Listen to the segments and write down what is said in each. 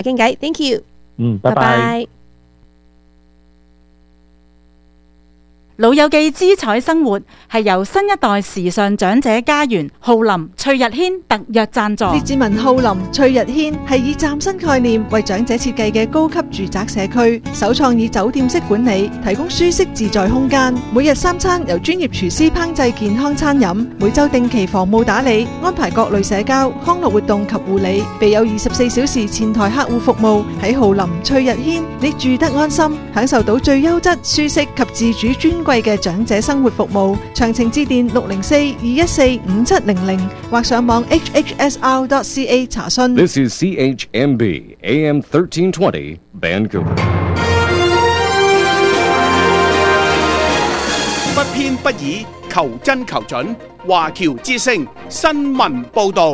傾偈 ，thank you， 拜拜。 老友記姿彩生活係由新一代時尚長者家園浩林翠日軒特約贊助。 列治文浩林翠日軒係以嶄新概念為長者設計嘅高級住宅社區，首創以酒店式管理，提供舒適自在空間。每日3餐由專業廚師烹製健康餐飲，每週定期房務打理，安排各類社交、康樂活動及護理，備有24小時前台客戶服務。喺浩林翠日軒，你住得安心，享受到最優質、舒適及自主尊貴嘅長者生活服務。詳情致電604-214-5700或上網 hhsr.ca 查詢。 This is CHMB AM 1320 Vancouver。 不偏不倚，求真求準。華僑之聲新聞報導。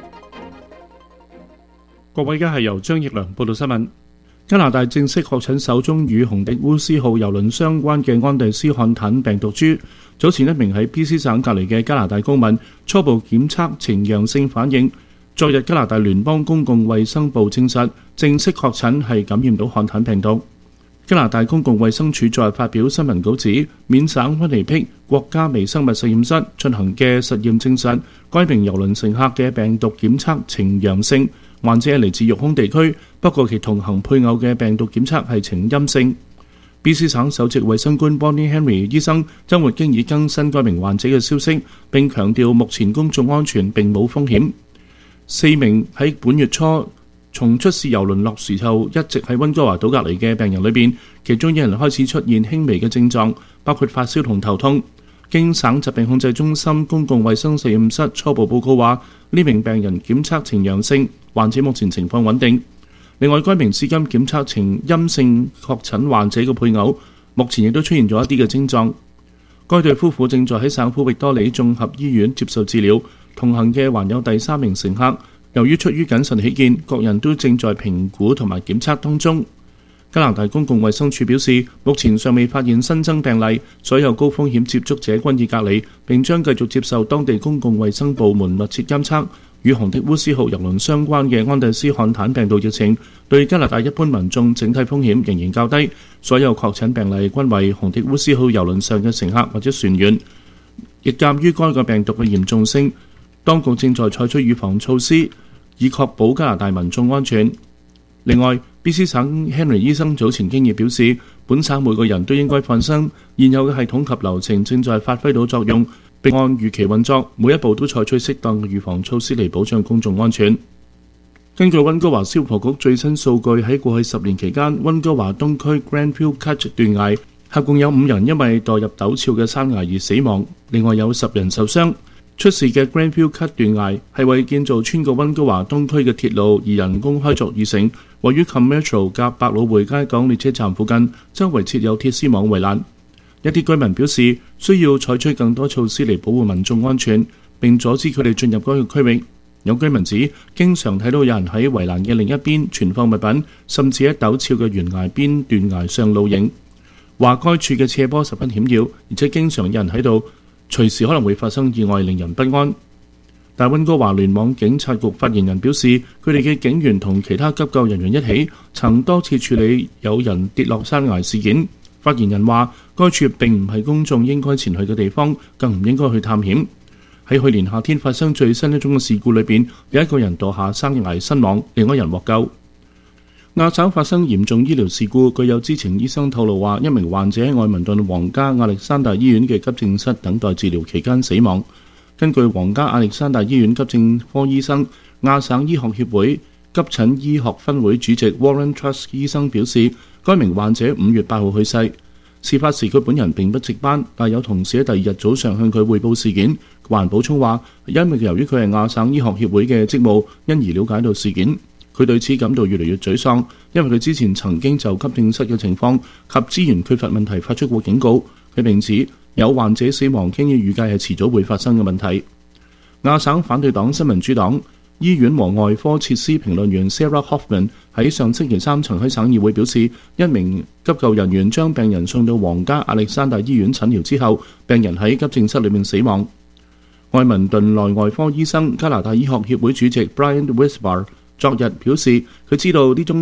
各位，而家係由張奕良報道新聞。加拿大正式確診首宗與紅迪烏斯號郵輪相關嘅安第斯漢坦病毒株。早前一名喺 BC 省隔離嘅加拿大公民初步檢測呈陽性反應，昨日加拿大聯邦公共衛生部證實正式確診係感染到漢坦病毒。加拿大公共衛生署昨日發表新聞稿指，緬省溫尼碧國家微生物實驗室進行嘅實驗證實，該名郵輪乘客嘅病毒檢測呈陽性。患者係嚟自育空地區，不過其同行配偶嘅病毒檢測係呈陰性。BC 省首席衛生官 Bonnie Henry 醫生週末經已更新該名患者嘅消息，並強調目前公眾安全並冇風險。4名喺本月初從出事郵輪落船後一直喺溫哥華島隔離嘅病人裏邊，其中一人開始出現輕微嘅症狀，包括發燒同頭痛。經省疾病控制中心公共衛生實驗室初步報告話，呢名病人檢測呈陽性，患者目前情況穩定。另外，該名至今檢測呈陰性確診患者嘅配偶，目前亦都出現咗一啲嘅症狀。該對夫婦正在喺省府域多利綜合醫院接受治療，同行嘅還有第3名乘客。由於出於謹慎起見，各人都正在評估同埋檢測當中。加拿大公共衛生署表示，目前尚未發現新增病例，所有高風險接觸者均已隔離，並將繼續接受當地公共衛生部門密切監測。與紅迪烏斯號郵輪相關嘅安第斯漢坦病毒疫情對加拿大一般民眾整體風險仍然較低，所有確診病例均為紅迪烏斯號郵輪上嘅乘客或者船員。亦鑑於該個病毒嘅嚴重性，當局正在採取預防措施，以確保加拿大民眾安全。另外，BC 省 Henry 醫生早前經已表示，本省每個人都應該放心，現有嘅系統及流程正在發揮到作用，並按預期運作，每一步都採取適當嘅預防措施嚟保障公眾安全。根據溫哥華消防局最新數據，喺過去10年期間，溫哥華東區 Grandview Cut 斷崖合共有5人因為墮入陡峭嘅山崖而死亡，另外有10人受傷。出事嘅 Grandview Cut 斷崖係為建造穿過溫哥華東區嘅鐵路而人工開鑿而成，位於 Commercial 夾百老匯街港列車站附近，周圍設有鐵絲網圍欄。一啲居民表示需要採取更多措施嚟保護民眾安全，並阻止佢哋進入該個區域。有居民指，經常睇到有人喺圍欄嘅另一邊存放物品，甚至喺陡峭嘅懸崖邊斷崖上露營。話該處嘅斜坡十分險要，而且經常有人喺度，隨時可能會發生意外，令人不安。但溫哥華聯網警察局發言人表示，佢哋嘅警員同其他急救人員一起，曾多次處理有人跌落山崖事件。發言人話，該處並唔係公眾應該前去嘅地方，更唔應該去探險。喺去年夏天發生最新一宗嘅事故裏邊，有一個人墮下山崖身亡，另一人獲救。亞省發生嚴重醫療事故，據有知情醫生透露話，一名患者喺愛民頓皇家亞歷山大醫院嘅急症室等待治療期間死亡。根據皇家亞歷山大醫院急症科醫生、亞省醫學協會急診醫學分會主席 Warren Truss 醫生表示，該名患者5月8號去世。事發時佢本人並不值班，但有同事喺第二日早上向佢匯報事件。還補充話，因為由於佢係亞省醫學協會嘅職務，因而了解到事件。佢對此感到越嚟越沮喪，因為佢之前曾經就急症室嘅情況及資源缺乏問題發出過警告。佢並指有患者死亡經已預計係遲早會發生嘅問題。亞省反對黨新民主黨醫院和外科設施評論員 Sarah Hoffman 喺上星期3曾喺省議會表示，一名急救人員將病人送到皇家亞歷山大醫院診療之後，病人喺急症室裏面死亡。愛民頓內外科醫生、加拿大醫學協會主席 Brian Wisbar 昨日表示，佢知道呢宗